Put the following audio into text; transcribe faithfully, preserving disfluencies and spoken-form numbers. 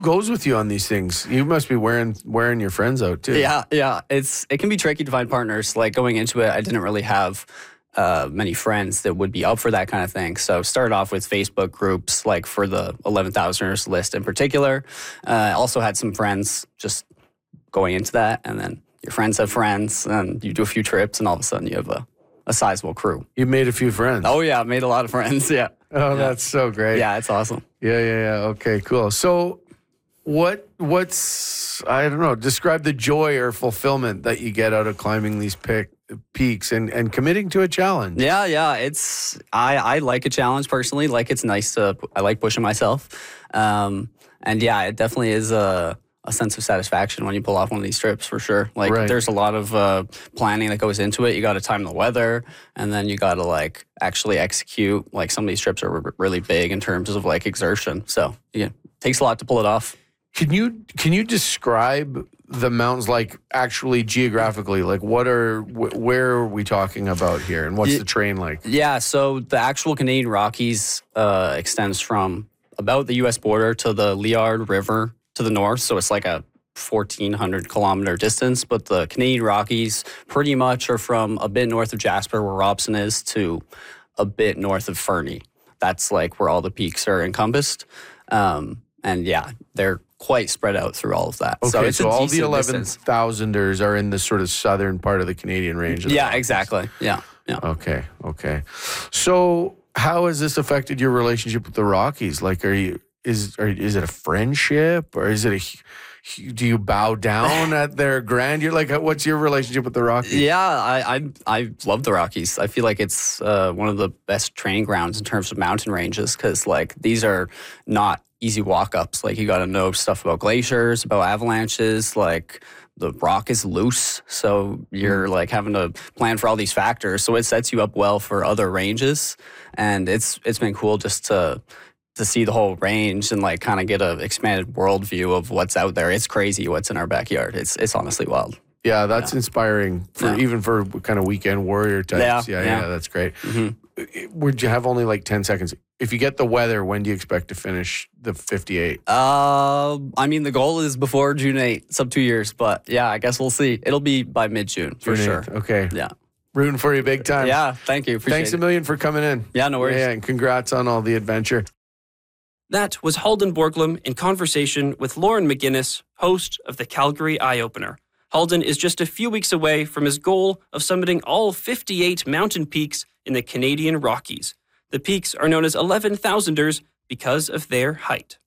goes with you on these things? You must be wearing wearing your friends out too. Yeah, yeah. It's it can be tricky to find partners. Like going into it, I didn't really have uh, many friends that would be up for that kind of thing. So started off with Facebook groups, like for the eleven thousanders list in particular. Uh, also had some friends just going into that, and then your friends have friends, and you do a few trips, and all of a sudden you have a, a sizable crew. You made a few friends. Oh yeah, made a lot of friends. Yeah. Oh, yeah. that's so great. Yeah, it's awesome. Yeah, yeah, yeah. Okay, cool. So, what what's I don't know? Describe the joy or fulfillment that you get out of climbing these pick, peaks and and committing to a challenge. Yeah, yeah. It's I I like a challenge personally. Like it's nice to I like pushing myself, um, and yeah, it definitely is a. a sense of satisfaction when you pull off one of these trips, for sure. Like, right. There's a lot of uh, planning that goes into it. You got to time the weather, and then you got to, like, actually execute. Like, some of these trips are r- really big in terms of, like, exertion. So, yeah, it takes a lot to pull it off. Can you can you describe the mountains, like, actually geographically? Like, what are, wh- where are we talking about here, and what's Yeah. the terrain like? Yeah, so the actual Canadian Rockies uh, extends from about the U S border to the Liard River to the north, so it's like a fourteen hundred kilometer distance, but the Canadian Rockies pretty much are from a bit north of Jasper, where Robson is, to a bit north of Fernie. That's like where all the peaks are encompassed. Um, and yeah, they're quite spread out through all of that. Okay, so, it's so a all the decent eleven distance. thousanders are in the sort of southern part of the Canadian range. Of the Yeah, mountains. exactly. Yeah, yeah. Okay, okay. So how has this affected your relationship with the Rockies? Like, are you is are, is it a friendship, or is it a? Do you bow down at their grandeur? Like, what's your relationship with the Rockies? Yeah, I, I I love the Rockies. I feel like it's uh, one of the best training grounds in terms of mountain ranges, because like these are not easy walk-ups. Like you got to know stuff about glaciers, about avalanches. Like the rock is loose, so you're like having to plan for all these factors. So it sets you up well for other ranges, and it's it's been cool just to. to see the whole range and like kind of get an expanded worldview of what's out there. It's crazy what's in our backyard. It's it's honestly wild. Yeah, that's yeah. inspiring for yeah. even for kind of weekend warrior types. Yeah, yeah, yeah, yeah that's great. Mm-hmm. Would you have only like ten seconds? If you get the weather, when do you expect to finish the fifty-eight? Uh, I mean, the goal is before June eighth, sub two years, but yeah, I guess we'll see. It'll be by mid-June for June sure. eighth. Okay. Yeah. Rooting for you big time. Yeah, thank you. Appreciate Thanks it. a million for coming in. Yeah, no worries. Yeah, and congrats on all the adventure. That was Halden Borglum in conversation with Lauren McGinnis, host of the Calgary Eye Opener. Halden is just a few weeks away from his goal of summiting all fifty-eight mountain peaks in the Canadian Rockies. The peaks are known as eleven thousanders because of their height.